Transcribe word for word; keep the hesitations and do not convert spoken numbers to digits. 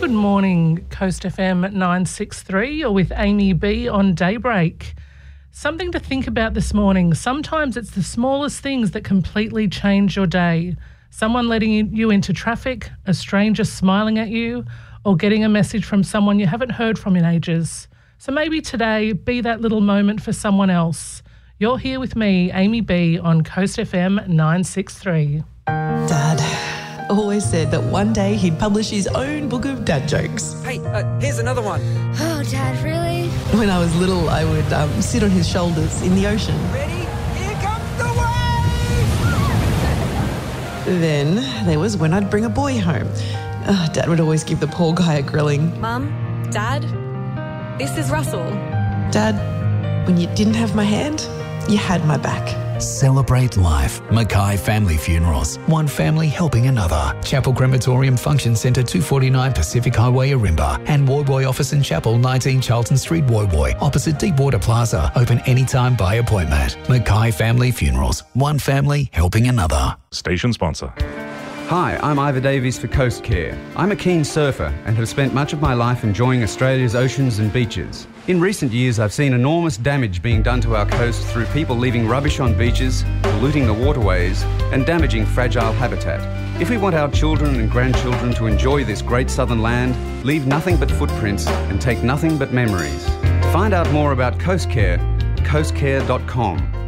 Good morning, Coast F M nine sixty-three. You're with Amy B on Daybreak. Something to think about this morning. Sometimes it's the smallest things that completely change your day. Someone letting you into traffic, a stranger smiling at you, or getting a message from someone you haven't heard from in ages. So maybe today, be that little moment for someone else. You're here with me, Amy B, on Coast F M nine sixty-three. Dad always said that one day he'd publish his own book of dad jokes. Hey, uh, here's another one. Oh, Dad, really? When I was little, I would um, sit on his shoulders in the ocean. Ready? Here comes the wave! Then there was when I'd bring a boy home. Uh, Dad would always give the poor guy a grilling. Mum, Dad, this is Russell. Dad, when you didn't have my hand, you had my back. Celebrate life. Mackay Family Funerals. One family helping another. Chapel Crematorium Function Centre, two forty-nine Pacific Highway, Arimba. And Woy Woy Office and Chapel, nineteen Charlton Street, Woy Woy. Opposite Deepwater Plaza. Open anytime by appointment. Mackay Family Funerals. One family helping another. Station sponsor. Hi, I'm Ivor Davies for Coast Care. I'm a keen surfer and have spent much of my life enjoying Australia's oceans and beaches. In recent years, I've seen enormous damage being done to our coast through people leaving rubbish on beaches, polluting the waterways, and damaging fragile habitat. If we want our children and grandchildren to enjoy this great southern land, leave nothing but footprints and take nothing but memories. To find out more about Coast Care, coast care dot com.